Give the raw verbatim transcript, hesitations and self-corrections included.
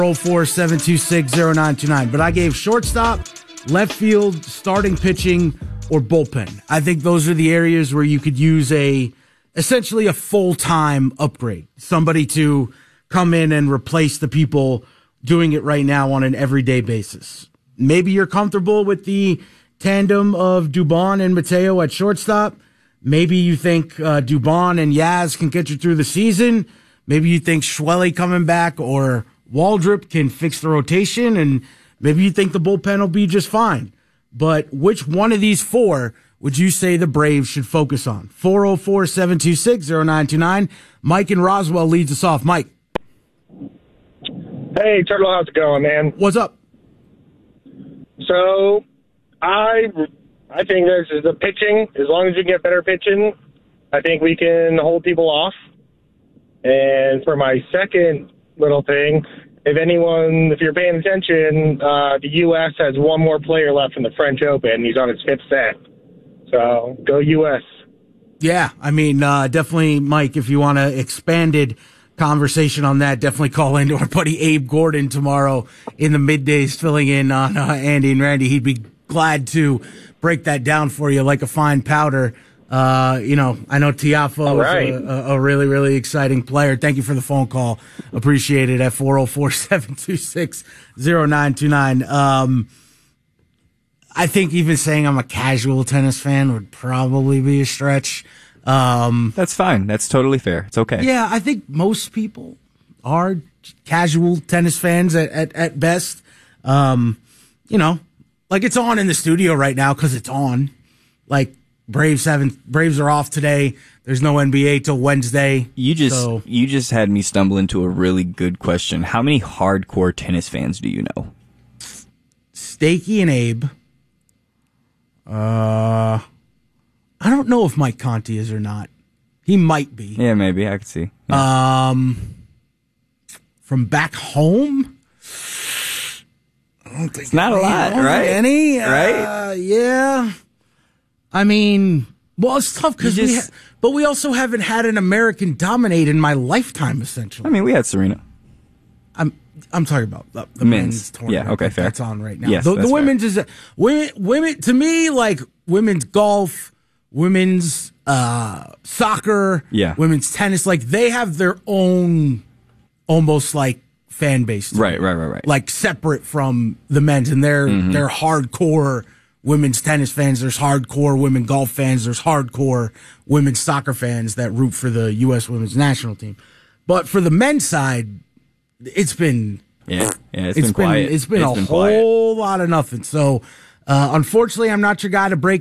oh four, seven two six, oh nine two nine. But I gave shortstop, left field, starting pitching, or bullpen. I think those are the areas where you could use a essentially a full-time upgrade. Somebody to come in and replace the people doing it right now on an everyday basis. Maybe you're comfortable with the tandem of Dubon and Mateo at shortstop. Maybe you think uh, Dubon and Yaz can get you through the season. Maybe you think Schwelly coming back or Waldrop can fix the rotation, and maybe you think the bullpen will be just fine. But which one of these four would you say the Braves should focus on? four oh four, seven two six, oh nine two nine. Mike in Roswell leads us off. Mike. Hey, Turtle, how's it going, man? What's up? So, I I think this is the pitching. As long as you get better pitching, I think we can hold people off. And for my second little thing, if anyone, if you're paying attention, uh, the U S has one more player left in the French Open. He's on his fifth set. So, go U S. Yeah, I mean, uh, definitely, Mike, if you want an expanded conversation on that, definitely call in to our buddy Abe Gordon tomorrow in the middays, filling in on uh, Andy and Randy. He'd be glad to break that down for you like a fine powder. Uh, you know, I know Tiafo right. is a, a really, really exciting player. Thank you for the phone call. Appreciate it at four oh four, seven two six, oh nine two nine. Um, I think even saying I'm a casual tennis fan would probably be a stretch. Um, That's fine. That's totally fair. It's okay. Yeah, I think most people are casual tennis fans at, at, at best. Um, you know, like it's on in the studio right now because it's on. Like Braves haven't, Braves are off today. There's no N B A till Wednesday. You just so. you just had me stumble into a really good question. How many hardcore tennis fans do you know? Stakey and Abe. Uh, I don't know if Mike Conti is or not. He might be. Yeah, maybe. I could see. Yeah. Um, from back home? I don't think it's not a lot, right? Any? Right? Uh, yeah. I mean, well, it's tough because we, ha- but we also haven't had an American dominate in my lifetime, essentially. I mean, we had Serena. I'm I'm talking about the, the men's. men's tournament. Yeah, okay, fair. That's on right now. Yes, the that's the women's fair. is women. Women to me, like women's golf, women's uh, soccer, yeah, women's tennis. Like they have their own, almost like fan base. Right, right, right, right. Like separate from the men's, and they're mm-hmm. they're hardcore women's tennis fans. There's hardcore women golf fans. There's hardcore women's soccer fans that root for the U S women's national team. But for the men's side, it's been yeah, yeah, it's, it's been quiet. It's been it's a been whole quiet. lot of nothing. So, uh, unfortunately, I'm not your guy to break